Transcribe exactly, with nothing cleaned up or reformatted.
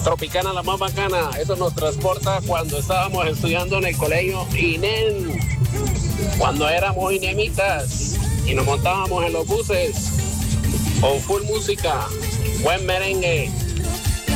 Tropicana, la más bacana. Eso nos transporta cuando estábamos estudiando en el colegio INEM, cuando éramos inemitas y nos montábamos en los buses con full música, buen merengue.